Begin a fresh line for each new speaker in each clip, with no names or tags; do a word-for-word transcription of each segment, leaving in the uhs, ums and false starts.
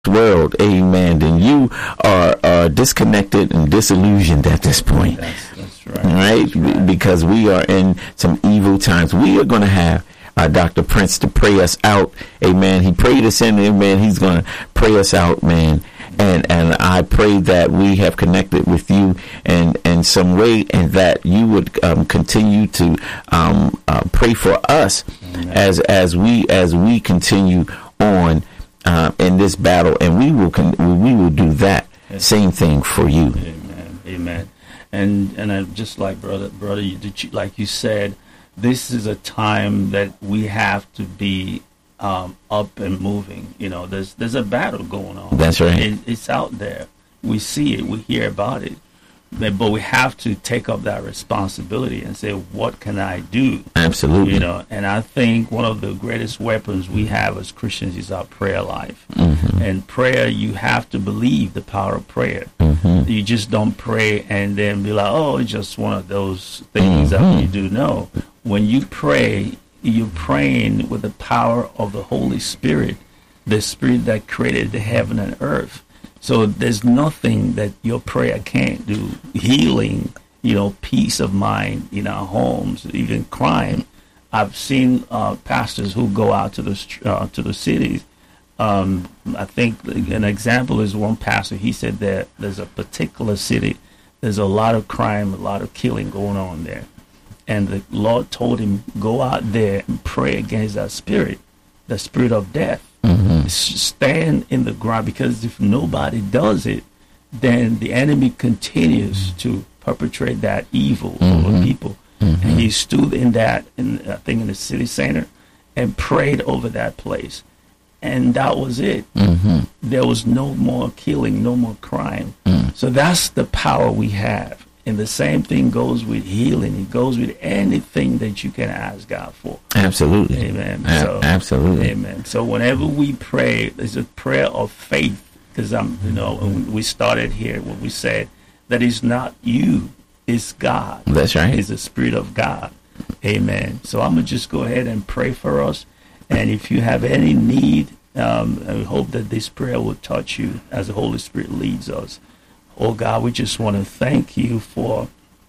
world, amen, then you are uh, disconnected and disillusioned at this point.
That's, that's right.
Right?
That's right.
Because we are in some evil times. We are going to have uh, Doctor Prince to pray us out, amen. He prayed us in, amen. He's going to pray us out, man. And and I pray that we have connected with you in, in some way, and that you would um, continue to um, uh, pray for us as as we as we continue on uh, in this battle, and we will con- we will do that yes. same thing for you.
Amen. Amen. And and I, just like brother brother, you, like you said, this is a time that we have to be Um, up and moving. You know, there's there's a battle going on.
That's right.
It, it's out there. We see it. We hear about it. But, but we have to take up that responsibility and say, what can I do?
Absolutely.
You know, and I think one of the greatest weapons we have as Christians is our prayer life.
Mm-hmm.
And prayer, you have to believe the power of prayer.
Mm-hmm.
You just don't pray and then be like, oh, it's just one of those things
mm-hmm.
that you do. No. When you pray, you're praying with the power of the Holy Spirit, the Spirit that created the heaven and earth. So there's nothing that your prayer can't do. Healing, you know, peace of mind in our homes, even crime. I've seen uh, pastors who go out to the uh, to the cities. Um, I think an example is one pastor. He said that there's a particular city, there's a lot of crime, a lot of killing going on there. And the Lord told him, go out there and pray against that spirit, the spirit of death. Mm-hmm. Stand in the ground, because if nobody does it, then the enemy continues mm-hmm. to perpetrate that evil mm-hmm. over people. Mm-hmm. And he stood in that, in, I think in the city center, and prayed over that place. And that was it. Mm-hmm. There was no more killing, no more crime. Mm. So that's the power we have. And the same thing goes with healing. It goes with anything that you can ask God for.
Absolutely.
Amen.
A-
so,
absolutely.
Amen. So whenever we pray, it's a prayer of faith. Because I'm, you know, when we started here, when we said that it's not you, it's God.
That's right.
It's the Spirit of God. Amen. So I'm gonna just go ahead and pray for us. And if you have any need, um, I hope that this prayer will touch you as the Holy Spirit leads us. Oh God, we just want to thank you for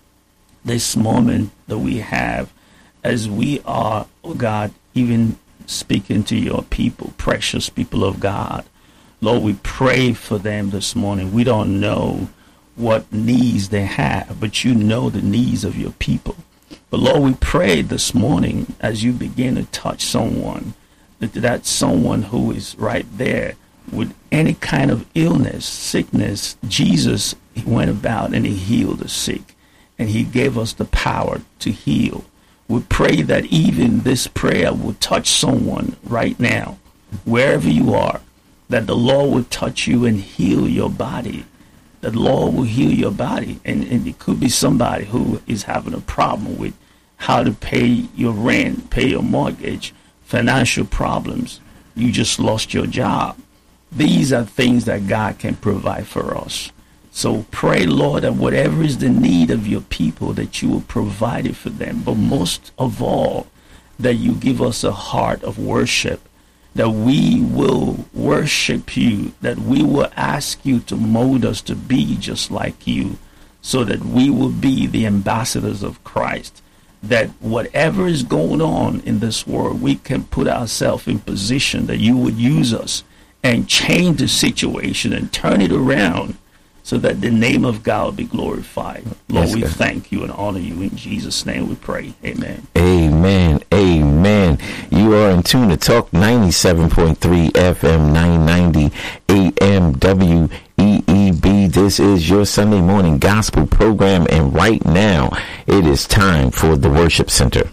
this moment that we have as we are, oh God, even speaking to your people, precious people of God. Lord, we pray for them this morning. We don't know what needs they have, but you know the needs of your people. But Lord, we pray this morning as you begin to touch someone, that that someone who is right there with any kind of illness, sickness. Jesus, he went about and he healed the sick, and he gave us the power to heal. We pray that even this prayer will touch someone right now, wherever you are, that the Lord will touch you and heal your body. The Lord will heal your body. And, and it could be somebody who is having a problem with how to pay your rent, pay your mortgage, financial problems. You just lost your job. These are things that God can provide for us. So pray, Lord, that whatever is the need of your people, that you will provide it for them. But most of all, that you give us a heart of worship, that we will worship you, that we will ask you to mold us to be just like you, so that we will be the ambassadors of Christ. That whatever is going on in this world, we can put ourselves in position that you would use us and change the situation and turn it around so that the name of God will be glorified. Lord, yes, we God. thank you and honor you. In Jesus' name we pray. Amen.
Amen. Amen. You are in tune to Talk ninety-seven point three F M, nine ninety A M W E E B. This is your Sunday morning gospel program, and right now it is time for the Worship Center.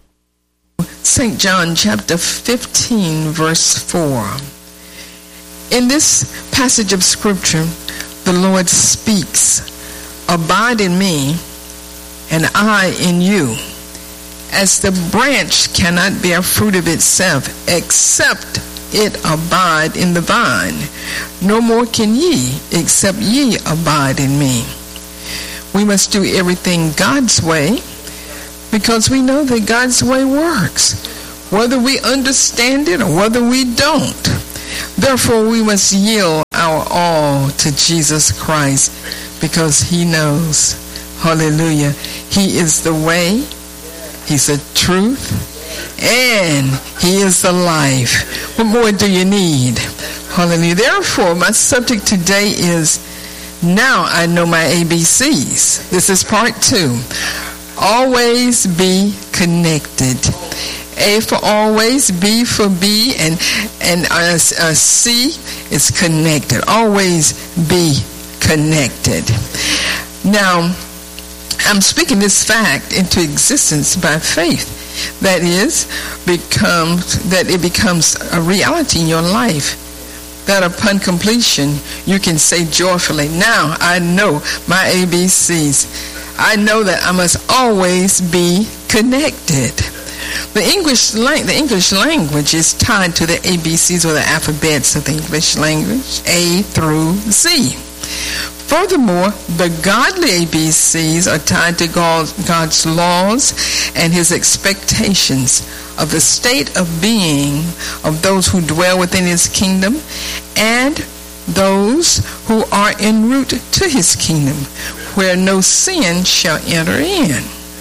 Saint John chapter fifteen, verse four. In this passage of scripture, the Lord speaks, "Abide in me, and I in you. As the branch cannot bear fruit of itself, except it abide in the vine, no more can ye, except ye abide in me." We must do everything God's way, because we know that God's way works, whether we understand it or whether we don't. Therefore, we must yield our all to Jesus Christ because he knows, hallelujah, he is the way, he's the truth, and he is the life. What more do you need? Hallelujah. Therefore, my subject today is, now I know my A B Cs. This is part two. Always be connected. A for always, B for be, and and uh, uh, C is connected. Always be connected. Now, I'm speaking this fact into existence by faith. That is, becomes that it becomes a reality in your life. That upon completion, you can say joyfully, now I know my A B Cs. I know that I must always be connected. The English, the English language is tied to the A B Cs or the alphabets of the English language, A through Z. Furthermore, the godly A B Cs are tied to God's, God's laws and his expectations of the state of being of those who dwell within his kingdom and those who are en route to his kingdom, where no sin shall enter in.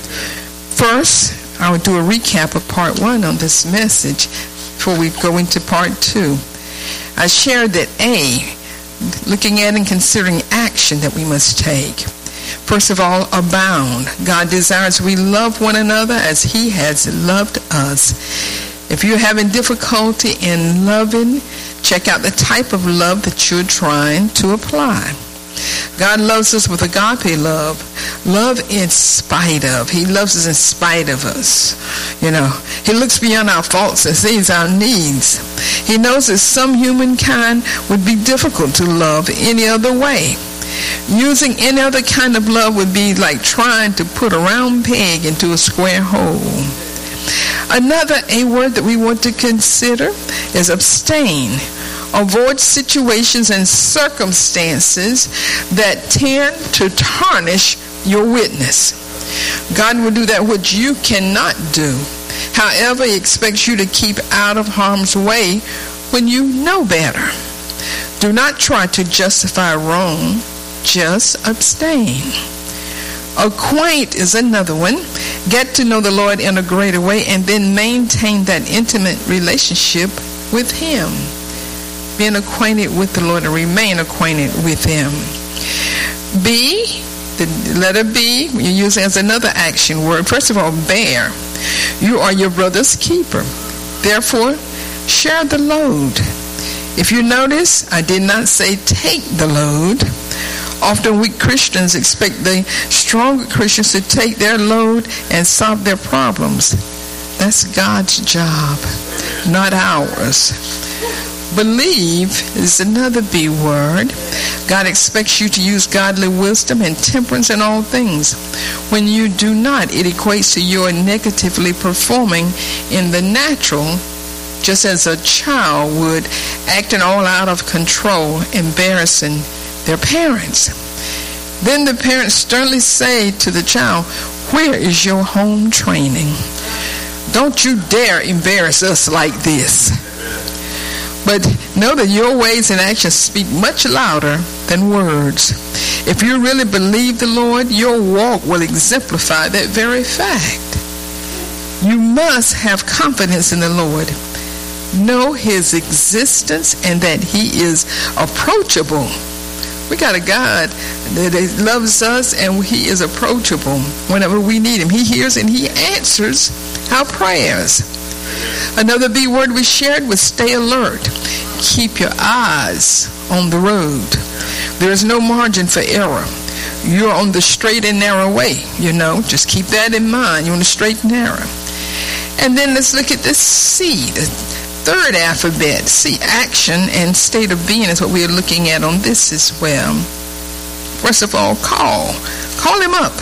First, I will do a recap of part one on this message before we go into part two. I shared that A, looking at and considering action that we must take. First of all, abound. God desires we love one another as he has loved us. If you're having difficulty in loving, check out the type of love that you're trying to apply. God loves us with agape love. Love in spite of. He loves us in spite of us. You know, he looks beyond our faults and sees our needs. He knows that some humankind would be difficult to love any other way. Using any other kind of love would be like trying to put a round peg into a square hole. Another A word that we want to consider is abstain. Avoid situations and circumstances that tend to tarnish your witness. God will do that which you cannot do. However, he expects you to keep out of harm's way when you know better. Do not try to justify wrong. Just abstain. Acquaint is another one. Get to know the Lord in a greater way and then maintain that intimate relationship with him. Being acquainted with the Lord and remain acquainted with him. B, the letter B, you use as another action word. First of all, bear. You are your brother's keeper. Therefore, share the load. If you notice, I did not say take the load. Often weak Christians expect the stronger Christians to take their load and solve their problems. That's God's job, not ours. Believe is another B word. God expects you to use godly wisdom and temperance in all things. When you do not, it equates to your negatively performing in the natural, just as a child would, acting all out of control, embarrassing their parents. Then the parents sternly say to the child, where is your home training? Don't you dare embarrass us like this. But know that your ways and actions speak much louder than words. If you really believe the Lord, your walk will exemplify that very fact. You must have confidence in the Lord. Know his existence and that he is approachable. We got a God that loves us and he is approachable whenever we need him. He hears and he answers our prayers. Another B word we shared was stay alert. Keep your eyes on the road. There is no margin for error. You're on the straight and narrow way, you know. Just keep that in mind. You're on the straight and narrow. And then let's look at the C, the third alphabet. C, action and state of being is what we are looking at on this as well. First of all, call. Call him up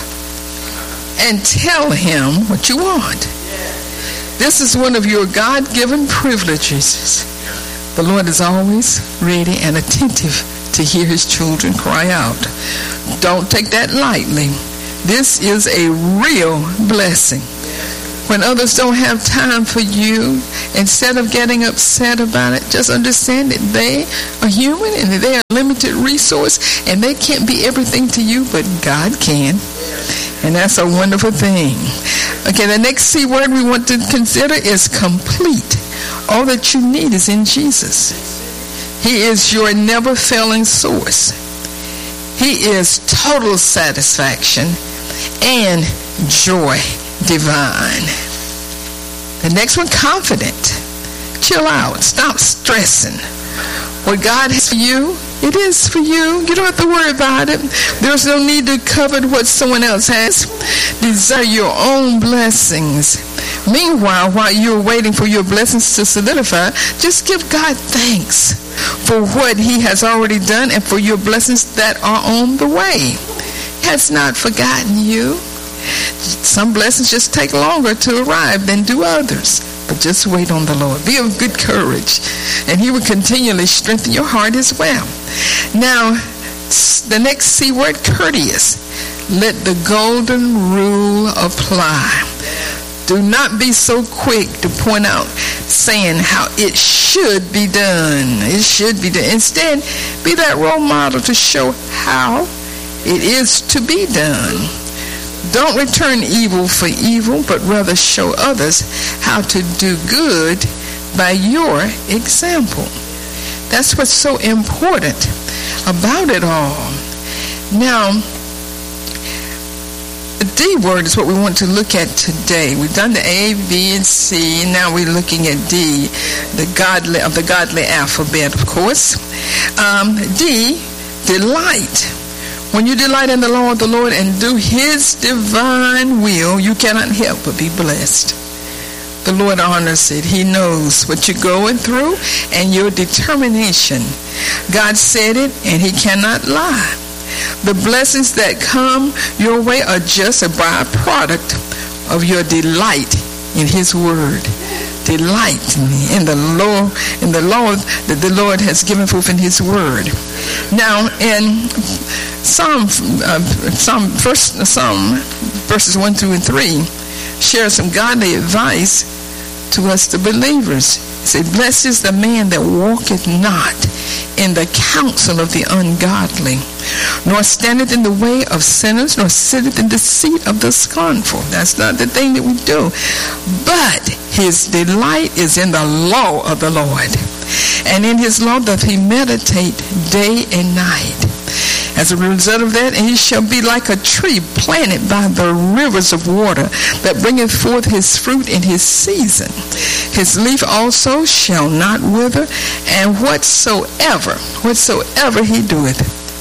and tell him what you want. This is one of your God-given privileges. The Lord is always ready and attentive to hear his children cry out. Don't take that lightly. This is a real blessing. When others don't have time for you, instead of getting upset about it, just understand that they are human and that they are a limited resource and they can't be everything to you, but God can. And that's a wonderful thing. Okay, the next C word we want to consider is complete. All that you need is in Jesus. He is your never failing source. He is total satisfaction and joy divine. The next one, confident. Chill out. Stop stressing. What God has for you, it is for you. You don't have to worry about it. There's no need to covet what someone else has. Desire your own blessings. Meanwhile, while you're waiting for your blessings to solidify, just give God thanks for what he has already done and for your blessings that are on the way. He has not forgotten you. Some blessings just take longer to arrive than do others. But just wait on the Lord. Be of good courage, and he will continually strengthen your heart as well. Now, the next C word, courteous. Let the golden rule apply. Do not be so quick to point out, saying how it should be done. It should be done. Instead, be that role model to show how it is to be done. Don't return evil for evil, but rather show others how to do good by your example. That's what's so important about it all. Now, the D word is what we want to look at today. We've done the A, B, and C. Now we're looking at D, the godly of the godly alphabet, of course. Um, D, delight. When you delight in the Lord, the Lord, and do his divine will, you cannot help but be blessed. The Lord honors it. He knows what you're going through and your determination. God said it, and he cannot lie. The blessings that come your way are just a byproduct of your delight in his word. Delight in the Lord, in the Lord that the Lord has given forth in his word. Now, in Psalm, uh, Psalm, first Psalm, verses one, two, and three, share some godly advice to us, the believers. It said, "Blessed is the man that walketh not in the counsel of the ungodly, nor standeth in the way of sinners, nor sitteth in the seat of the scornful." That's not the thing that we do. But his delight is in the law of the Lord, and in his law doth he meditate day and night. As a result of that, he shall be like a tree planted by the rivers of water, that bringeth forth his fruit in his season. His leaf also shall not wither, and whatsoever, whatsoever he doeth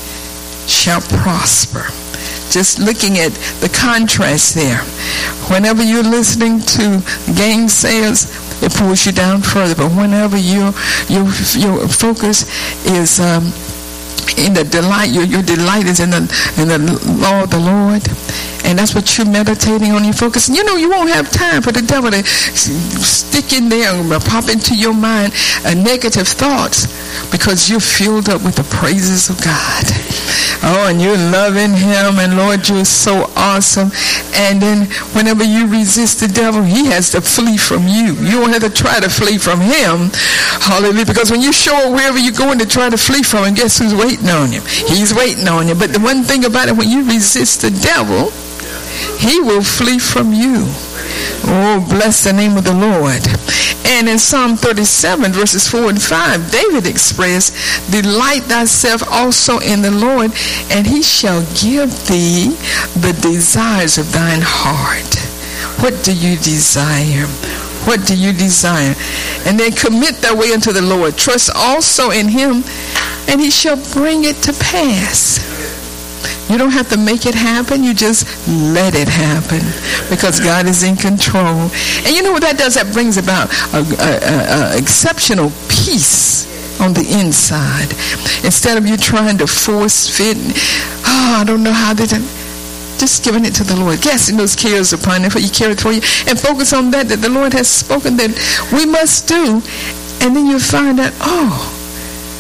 shall prosper. Just looking at the contrast there. Whenever you're listening to gainsayers, it pulls you down further. But whenever your your your focus is um, in the delight, your your delight is in the in the law of the Lord, and that's what you're meditating on, your focus. And you know, you won't have time for the devil to stick in there and pop into your mind uh, negative thoughts, because you're filled up with the praises of God. Oh, and you're loving him, and Lord, you're so awesome. And then whenever you resist the devil, he has to flee from you. You don't have to try to flee from him. Hallelujah. Because when you show up wherever you're going to try to flee from him, guess who's waiting on you? He's waiting on you. But the one thing about it, when you resist the devil, he will flee from you. Oh, bless the name of the Lord. And in Psalm thirty-seven, verses four and five, David expressed, "Delight thyself also in the Lord, and he shall give thee the desires of thine heart." What do you desire? What do you desire? And then commit thy way unto the Lord. Trust also in him, and he shall bring it to pass. You don't have to make it happen. You just let it happen, because God is in control. And you know what that does? That brings about a, a, a, a exceptional peace on the inside. Instead of you trying to force fit, oh, I don't know how to do, just giving it to the Lord, casting those cares upon him, for he careth for you, and focus on that that the Lord has spoken that we must do. And then you find out, oh,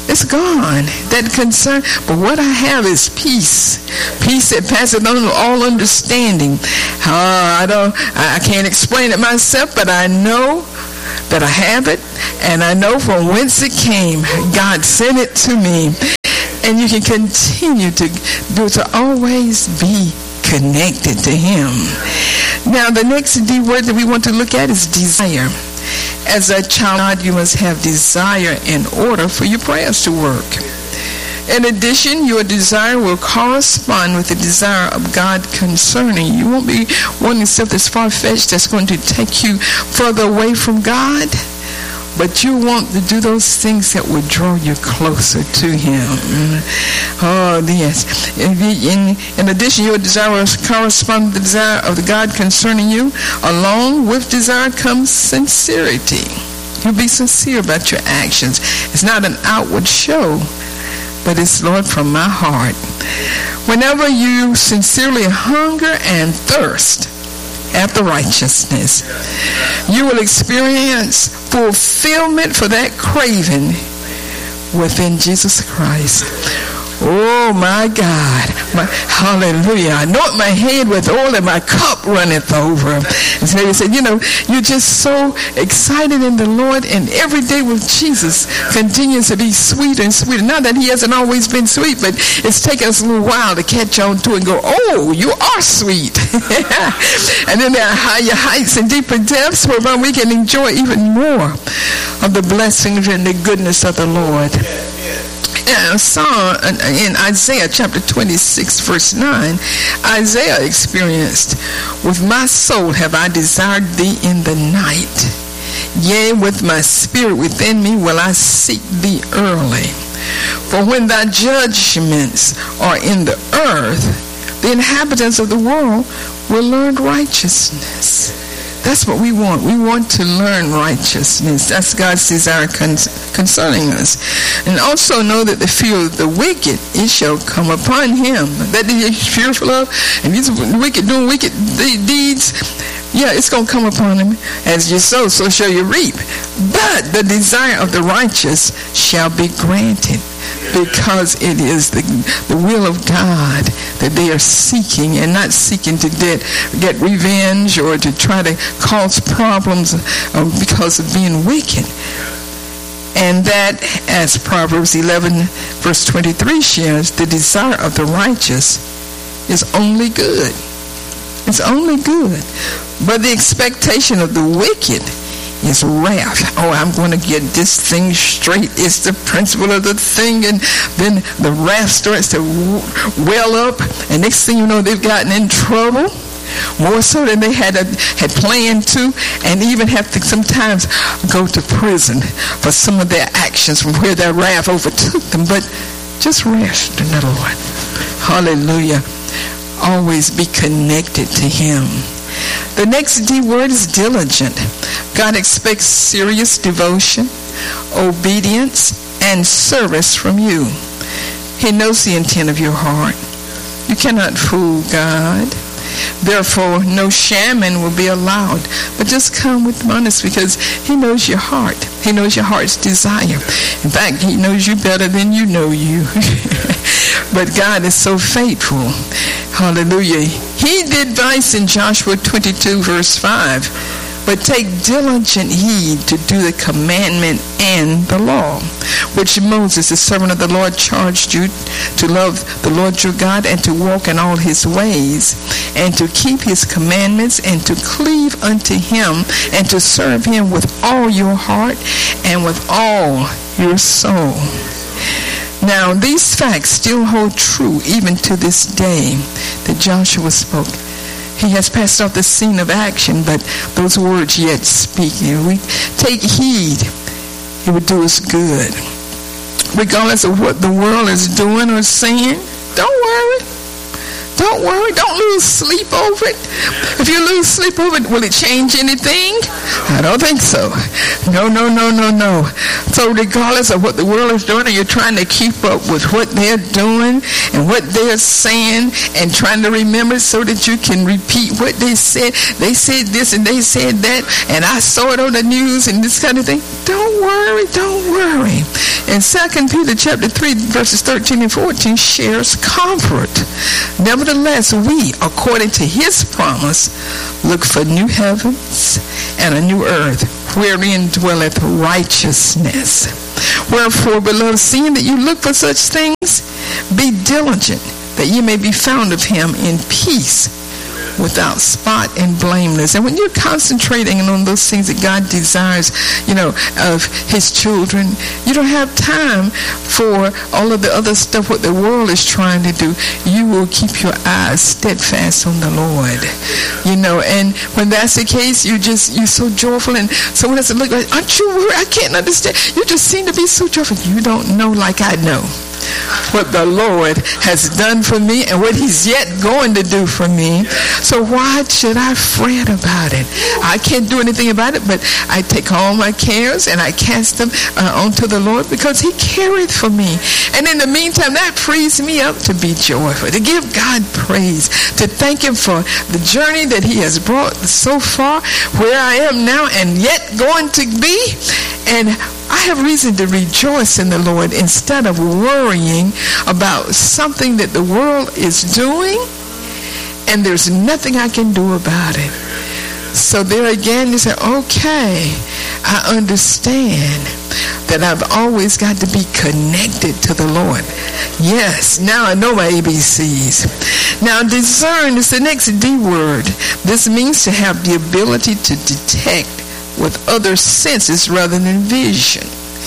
It's gone. That concern. But what I have is peace. Peace that passes on all understanding. Uh, I don't. I can't explain it myself, but I know that I have it, and I know from whence it came. God sent it to me, and you can continue to do to always be connected to Him. Now, the next D word that we want to look at is desire. As a child, you must have desire in order for your prayers to work. In addition, your desire will correspond with the desire of God concerning you. You won't be wanting stuff that's far-fetched, that's going to take you further away from God, but you want to do those things that will draw you closer to Him. Oh, yes. In, in, in addition, your desire will correspond with the desire of the God concerning you. Along with desire comes sincerity. You'll be sincere about your actions. It's not an outward show, but it's, Lord, from my heart. Whenever you sincerely hunger and thirst after righteousness, you will experience fulfillment for that craving within Jesus Christ. Oh my God. My, hallelujah. I anoint my head with oil and my cup runneth over. And so he said, you know, you're just so excited in the Lord, and every day with Jesus continues to be sweeter and sweeter. Not that He hasn't always been sweet, but it's taken us a little while to catch on to it and go, oh, you are sweet. And then there are higher heights and deeper depths whereby we can enjoy even more of the blessings and the goodness of the Lord. I saw in Isaiah chapter twenty-six verse nine, Isaiah experienced, with my soul have I desired thee in the night. Yea, with my spirit within me will I seek thee early. For when thy judgments are in the earth, the inhabitants of the world will learn righteousness. That's what we want. We want to learn righteousness. That's God's desire con- concerning us. And also know that the fear of the wicked, it shall come upon him. That he is fearful of, and he's wicked, doing wicked de- deeds, yeah, it's going to come upon him. As you sow, so shall you reap. But the desire of the righteous shall be granted, because it is the, the will of God that they are seeking, and not seeking to get, get revenge or to try to cause problems uh, because of being wicked. And that, as Proverbs eleven verse twenty-three shares, the desire of the righteous is only good. It's only good. But the expectation of the wicked is wrath. Oh, I'm going to get this thing straight. It's the principle of the thing. And then the wrath starts to well up. And next thing you know, they've gotten in trouble. More so than they had a, had planned to. And even have to sometimes go to prison for some of their actions from where their wrath overtook them. But just rest in the Lord. Hallelujah. Always be connected to Him. The next D word is diligent. God expects serious devotion, obedience, and service from you. He knows the intent of your heart. You cannot fool God. Therefore, no shamming will be allowed. But just come with honesty, because He knows your heart. He knows your heart's desire. In fact, He knows you better than you know you. But God is so faithful. Hallelujah. He did advise in Joshua twenty-two verse five, but take diligent heed to do the commandment and the law, which Moses, the servant of the Lord, charged you to love the Lord your God and to walk in all His ways and to keep His commandments and to cleave unto Him and to serve Him with all your heart and with all your soul. Now, these facts still hold true even to this day that Joshua spoke. He has passed off the scene of action, but those words yet speak. If we take heed, it would do us good. Regardless of what the world is doing or saying, don't worry. Don't worry. Don't lose sleep over it. If you lose sleep over it, will it change anything? I don't think so. No, no, no, no, no. So regardless of what the world is doing, and you're trying to keep up with what they're doing and what they're saying and trying to remember so that you can repeat what they said. They said this and they said that, and I saw it on the news and this kind of thing. Don't worry, don't worry. And Second Peter chapter three, verses thirteen and fourteen shares comfort. Nevertheless, we, according to his promise, look for new heavens and a new earth, wherein dwelleth righteousness. Wherefore, beloved, seeing that you look for such things, be diligent, that ye may be found of him in peace, without spot and blameless. And when you're concentrating on those things that God desires, you know, of his children, you don't have time for all of the other stuff what the world is trying to do. You will keep your eyes steadfast on the Lord, you know. And when that's the case, you just, you're so joyful, and someone has to look like, aren't you worried? I can't understand. You just seem to be so joyful. You don't know like I know what the Lord has done for me and what he's yet going to do for me. So why should I fret about it? I can't do anything about it, but I take all my cares and I cast them uh, onto the Lord, because he careth for me. And in the meantime, that frees me up to be joyful, to give God praise, to thank him for the journey that he has brought so far, where I am now and yet going to be. And I have reason to rejoice in the Lord instead of worrying about something that the world is doing and there's nothing I can do about it. So there again, you say, okay, I understand that I've always got to be connected to the Lord. Yes, now I know my A B Cs. Now, discern is the next D word. This means to have the ability to detect with other senses rather than vision.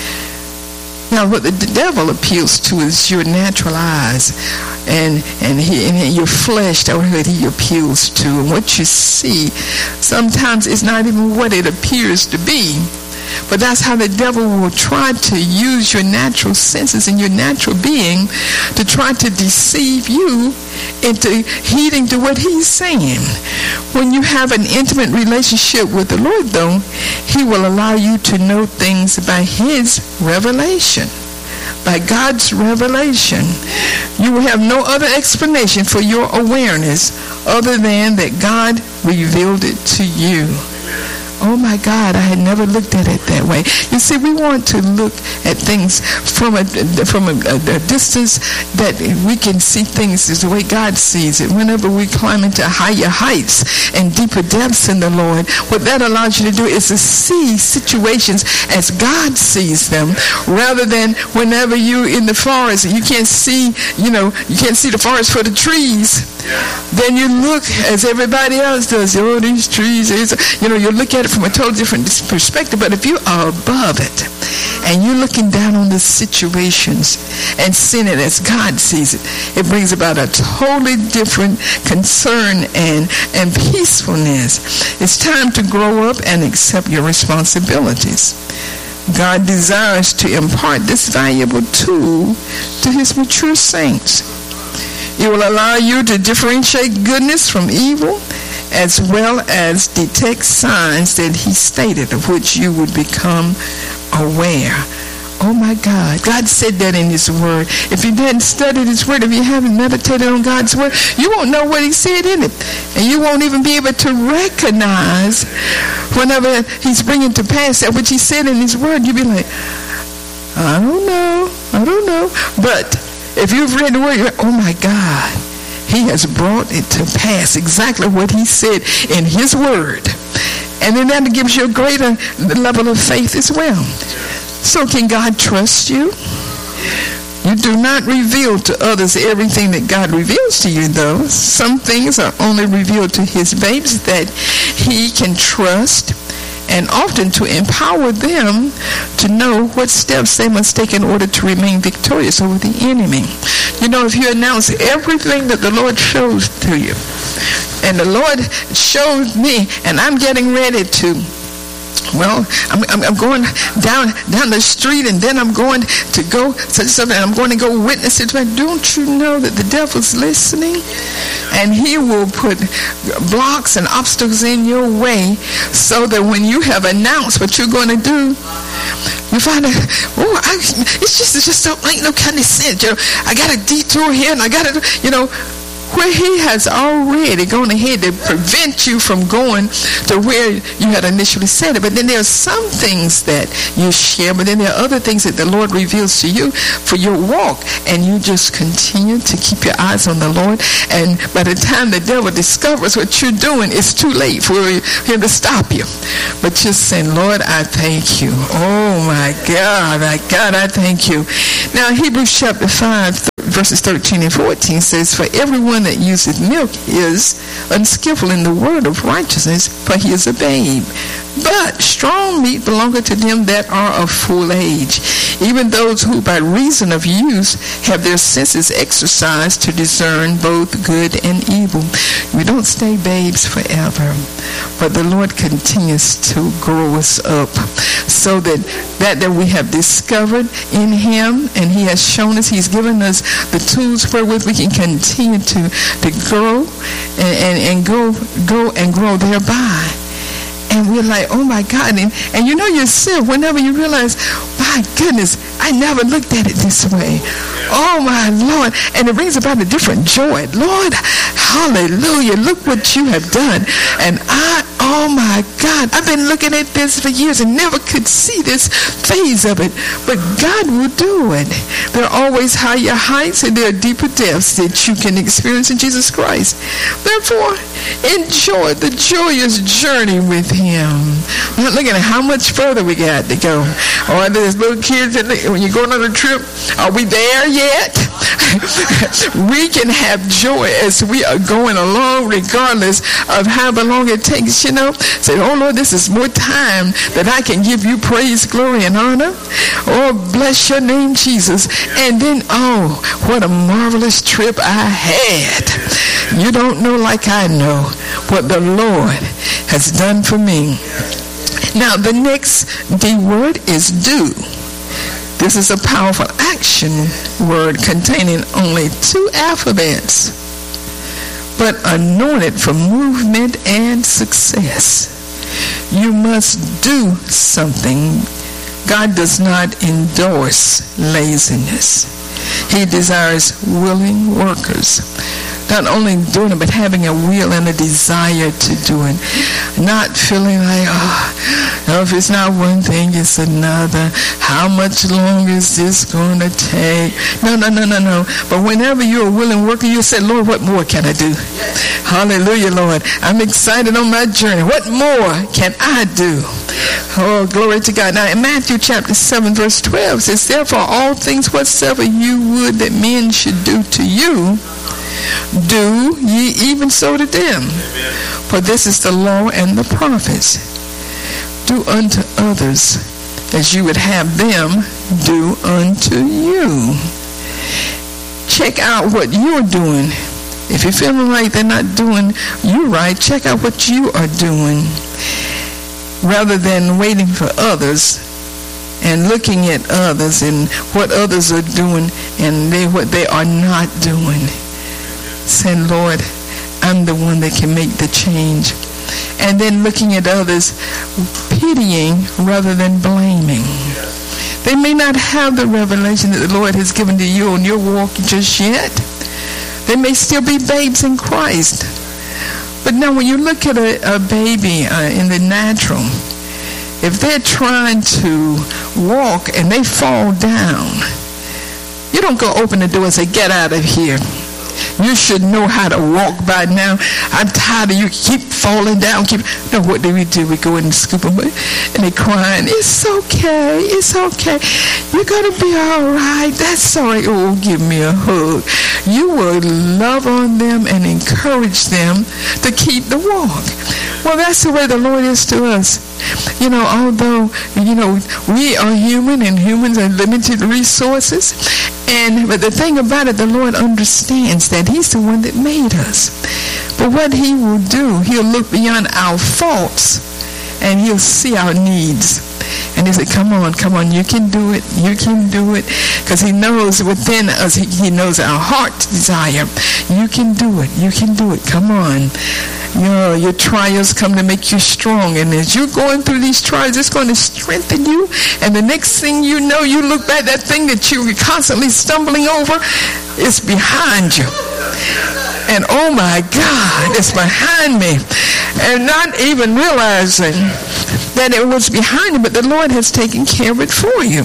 Now, what the devil appeals to is your natural eyes, and and, he, and your flesh. That's what he appeals to. And what you see, sometimes it's not even what it appears to be. But that's how the devil will try to use your natural senses and your natural being to try to deceive you into heeding to what he's saying. When you have an intimate relationship with the Lord, though, he will allow you to know things by his revelation. By God's revelation. You will have no other explanation for your awareness other than that God revealed it to you. Oh my God, I had never looked at it that way. You see, we want to look at things from a from a, a, a distance that we can see things as the way God sees it. Whenever we climb into higher heights and deeper depths in the Lord, what that allows you to do is to see situations as God sees them, rather than whenever you're in the forest and you can't see, you know, you can't see the forest for the trees. Then you look as everybody else does. Oh, these trees, you know, you look at it from a totally different perspective. But if you are above it and you're looking down on the situations and seeing it as God sees it, it brings about a totally different concern and, and peacefulness. It's time to grow up and accept your responsibilities. God desires to impart this valuable tool to his mature saints. It will allow you to differentiate goodness from evil, as well as detect signs that he stated of which you would become aware. Oh my God, God said that in his word. If you hadn't studied his word, if you haven't meditated on God's word, you won't know what he said in it. And you won't even be able to recognize whenever he's bringing to pass that which he said in his word. You'll be like, I don't know, I don't know. But if you've read the word, you're like, oh my God, he has brought it to pass exactly what he said in his word. And then that gives you a greater level of faith as well. So can God trust you? You do not reveal to others everything that God reveals to you, though. Some things are only revealed to his babes that he can trust, and often to empower them to know what steps they must take in order to remain victorious over the enemy. You know, if you announce everything that the Lord shows to you, and the Lord showed me, and I'm getting ready to well, I'm, I'm, I'm going down down the street, and then I'm going to go such something, and I'm going to go witness it. But don't you know that the devil's listening? And he will put blocks and obstacles in your way so that when you have announced what you're going to do, you find out, oh, I, it's just, it's just don't make no kind of sense. You know, I got a detour here, and I got to, you know, where he has already gone ahead to prevent you from going to where you had initially said it. But then there are some things that you share, but then there are other things that the Lord reveals to you for your walk, and you just continue to keep your eyes on the Lord. And by the time the devil discovers what you're doing, it's too late for him to stop you. But just saying, Lord, I thank you. Oh my God, my God, I thank you. Now Hebrews chapter five, verses thirteen and fourteen says, for everyone that useth milk is unskillful in the word of righteousness, for he is a babe. But strong meat belongeth to them that are of full age, even those who by reason of use have their senses exercised to discern both good and evil. We don't stay babes forever, but the Lord continues to grow us up so that that that we have discovered in him, and he has shown us, he's given us the tools wherewith we can continue to, to grow and, and, and go, go and grow thereby. And we're like, oh my God. And, and you know yourself, whenever you realize, my goodness, I never looked at it this way. Oh my Lord. And it brings about a different joy. Lord, hallelujah. Look what you have done. And I, oh my God, I've been looking at this for years and never could see this phase of it. But God will do it. There are always higher heights and there are deeper depths that you can experience in Jesus Christ. Therefore, enjoy the joyous journey with him. Not looking at how much further we got to go. Or there's little kids, and when you're going on a trip, are we there yet? We can have joy as we are going along, regardless of how long it takes, you know. Say, oh Lord, this is more time that I can give you praise, glory, and honor. Oh, bless your name, Jesus. And then, oh, what a marvelous trip I had. You don't know like I know what the Lord has done for me. Now, the next D word is do. This is a powerful action word containing only two alphabets, but anointed for movement and success. You must do something. God does not endorse laziness. He desires willing workers. Not only doing it, but having a will and a desire to do it. Not feeling like, oh, no, if it's not one thing, it's another. How much longer is this going to take? No, no, no, no, no. But whenever you're a willing worker, you say, Lord, what more can I do? Hallelujah, Lord. I'm excited on my journey. What more can I do? Oh, glory to God. Now, in Matthew chapter seven, verse twelve, it says, therefore, all things whatsoever you would that men should do to you, do ye even so to them. Amen. For this is the law and the prophets. Do unto others as you would have them do unto you. Check out what you're doing. If you're feeling like they're not doing you right, check out what you are doing, rather than waiting for others and looking at others and what others are doing and they what they are not doing. Saying, Lord, I'm the one that can make the change. And then looking at others, pitying rather than blaming. They may not have the revelation that the Lord has given to you on your walk just yet. They may still be babes in Christ. But now when you look at a, a baby uh, in the natural, if they're trying to walk and they fall down, you don't go open the door and say, get out of here. You should know how to walk by now. I'm tired of you. Keep falling down. Keep. No, what do we do? We go in and scoop them, and they crying. It's okay. It's okay. You're gonna be all right. That's all right. Oh, give me a hug. You will love on them and encourage them to keep the walk. Well, that's the way the Lord is to us. You know, although, you know, we are human and humans are limited resources. And but the thing about it, the Lord understands that he's the one that made us. But what he will do, he'll look beyond our faults and he'll see our needs. And he said, come on, come on, you can do it, you can do it. Because he knows within us, he, he knows our heart's desire. You can do it, you can do it, come on. You know, your trials come to make you strong. And as you're going through these trials, it's going to strengthen you. And the next thing you know, you look back, that thing that you were constantly stumbling over is behind you. And oh my God, it's behind me. And not even realizing that it was behind you, but the Lord has taken care of it for you.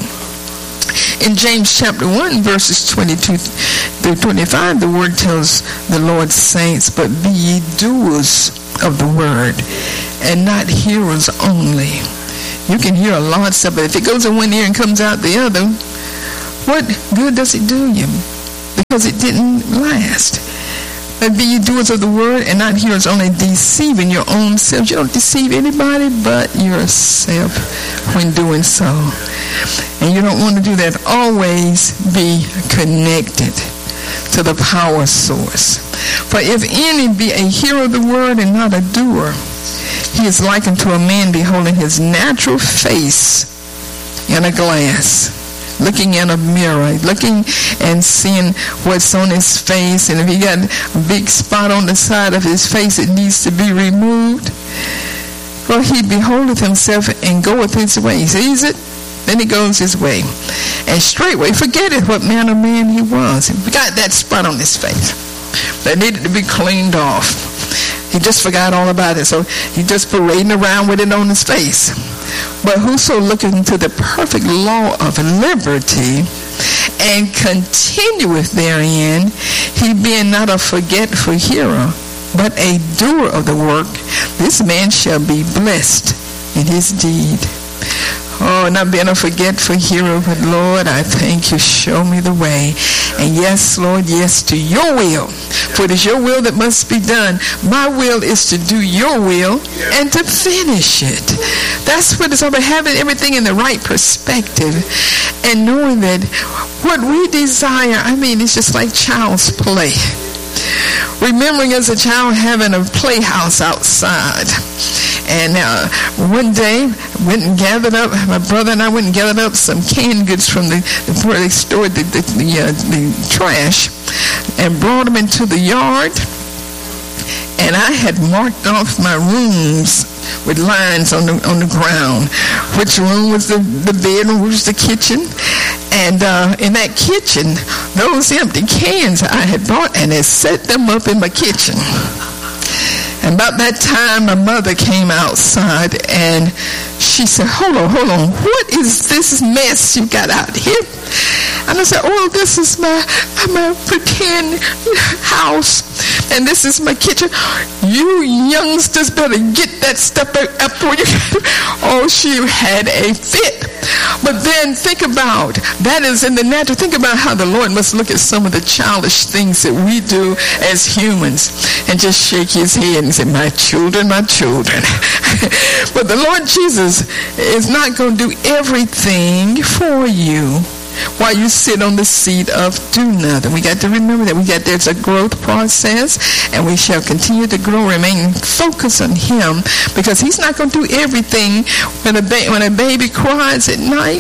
In James chapter one, verses twenty-two through twenty-five, the word tells the Lord's saints, but be ye doers of the word, and not hearers only. You can hear a lot of stuff, but if it goes in one ear and comes out the other, what good does it do you? Because it didn't last. But be ye doers of the word, and not hearers only, deceiving your own selves. You don't deceive anybody but yourself when doing so. And you don't want to do that. Always be connected to the power source. For if any be a hearer of the word and not a doer, he is likened to a man beholding his natural face in a glass, looking in a mirror, looking and seeing what's on his face. And if he got a big spot on the side of his face, it needs to be removed. For he beholdeth himself and goeth his way. He sees it, then he goes his way. And straightway forgetteth what manner of man he was. He got that spot on his face that needed to be cleaned off. He just forgot all about it. So he just parading around with it on his face. But whoso looketh into the perfect law of liberty and continueth therein, he being not a forgetful hearer, but a doer of the work, this man shall be blessed in his deed. Oh, not being a forgetful hearer, but Lord, I thank you. Show me the way. And yes, Lord, yes to your will. For it is your will that must be done. My will is to do your will and to finish it. That's what it's about, having everything in the right perspective and knowing that what we desire, I mean, it's just like child's play. Remembering as a child having a playhouse outside. And uh, one day, went and gathered up, my brother and I went and gathered up some canned goods from the, the where they stored the, the, the, uh, the trash, and brought them into the yard. And I had marked off my rooms with lines on the on the ground. Which room was the, the bedroom, which was the kitchen. And uh, in that kitchen, those empty cans I had bought, and had set them up in my kitchen. And about that time, my mother came outside, and she said, hold on, hold on, what is this mess you got out here? And I said, oh, this is my, my pretend house, and this is my kitchen. You youngsters better get that stuff up for you. Oh, she had a fit. But then think about, that is in the natural. Think about how the Lord must look at some of the childish things that we do as humans and just shake his head and say, my children, my children. But the Lord Jesus is not going to do everything for you while you sit on the seat of do nothing. We got to remember that we got there's a growth process, and we shall continue to grow, remain focused on him, because he's not going to do everything. When a ba- when a baby cries at night,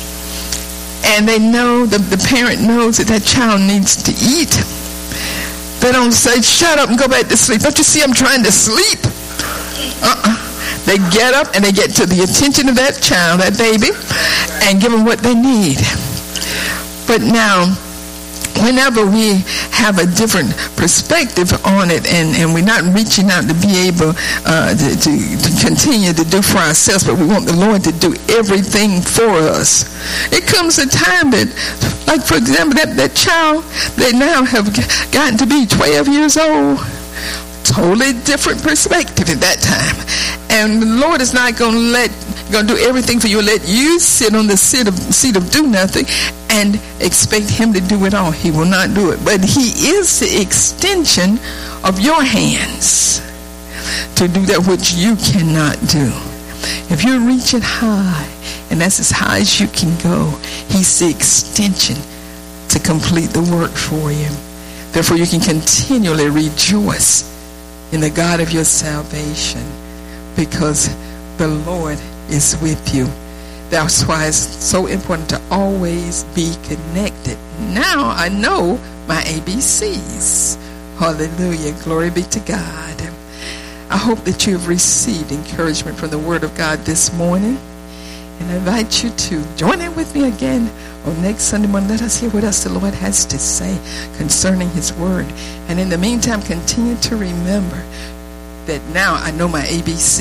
and they know, the, the parent knows that that child needs to eat, they don't say, shut up and go back to sleep. Don't you see I'm trying to sleep? Uh-uh. They get up and they get to the attention of that child, that baby, and give them what they need. But now, whenever we have a different perspective on it, and, and we're not reaching out to be able uh, to, to, to continue to do for ourselves, but we want the Lord to do everything for us. It comes a time that, like for example, that, that child, they now have gotten to be twelve years old. Totally different perspective at that time. And the Lord is not going to let, going to do everything for you, let you sit on the seat of, seat of do nothing and expect him to do it all. He will not do it. But he is the extension of your hands to do that which you cannot do. If you reach it high, and that's as high as you can go, he's the extension to complete the work for you. Therefore, you can continually rejoice in the God of your salvation, because the Lord is with you. That's why it's so important to always be connected. Now I know my A B Cs. Hallelujah. Glory be to God. I hope that you have received encouragement from the Word of God this morning. And I invite you to join in with me again on next Sunday morning. Let us hear what else the Lord has to say concerning His Word. And in the meantime, continue to remember that now I know my A B C.